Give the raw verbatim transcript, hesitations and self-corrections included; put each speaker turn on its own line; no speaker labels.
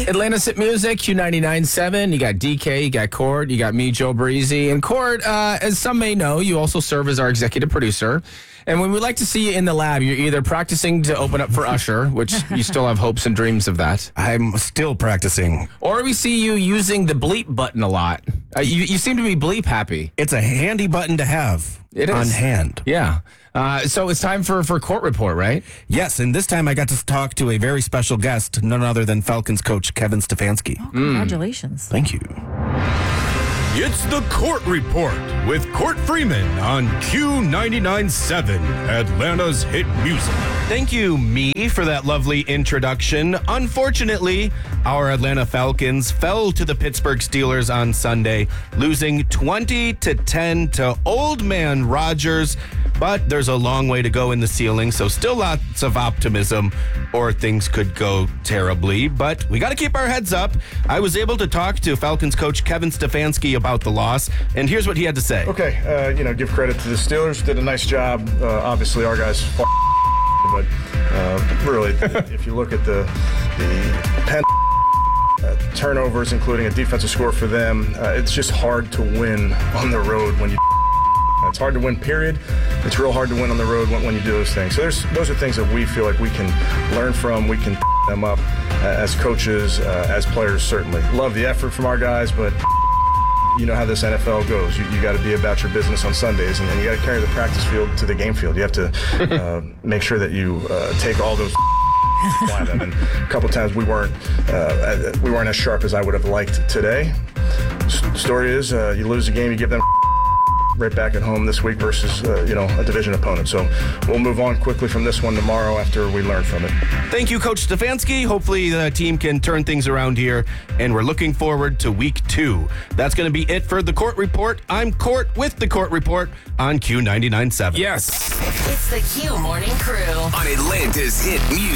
Atlanta's Hit Music, Q ninety-nine point seven. You got D K, you got Court, you got me, Joe Breezy. And Court, uh, as some may know, you also serve as our executive producer. And when we like to see you in the lab, you're either practicing to open up for Usher, which you still have hopes and dreams of that.
I'm still practicing.
Or we see you using the bleep button a lot. Uh, you, you seem to be bleep happy.
It's a handy button to have
It is.
on hand.
Yeah. Uh, so it's time for, for Court Report, right?
Yes, and this time I got to talk to a very special guest, none other than Falcons coach Kevin Stefanski.
Oh, congratulations.
Thank you.
It's the Court Report with Court Freeman on Q ninety-nine point seven, Atlanta's Hit Music.
Thank you, me, for that lovely introduction. Unfortunately, our Atlanta Falcons fell to the Pittsburgh Steelers on Sunday, losing twenty to ten to Old Man Rodgers. But there's a long way to go in the ceiling, so still lots of optimism, or things could go terribly. But we got to keep our heads up. I was able to talk to Falcons coach Kevin Stefanski about the loss, and here's what he had to say.
Okay, uh, you know, give credit to the Steelers. Did a nice job. Uh, obviously, our guys fought, but uh, really, if you look at the the pen uh, turnovers, including a defensive score for them, uh, it's just hard to win on the road when you. It's hard to win, period. It's real hard to win on the road when, when you do those things. So there's those are things that we feel like we can learn from. We can them up uh, as coaches, uh, as players, certainly. Love the effort from our guys, but you know how this N F L goes. You, you got to be about your business on Sundays, and, and you got to carry the practice field to the game field. You have to uh, make sure that you uh, take all those apply them. And a couple times we weren't uh, we weren't as sharp as I would have liked today. S- story is, uh, you lose a game, you give them right back at home this week versus, uh, you know, a division opponent. So we'll move on quickly from this one tomorrow after we learn from it.
Thank you, Coach Stefanski. Hopefully the team can turn things around here, and we're looking forward to week two. That's going to be it for the Court Report. I'm Court with the Court Report on Q ninety-nine point seven.
Yes.
It's the Q Morning Crew
on Atlanta's Hit Music.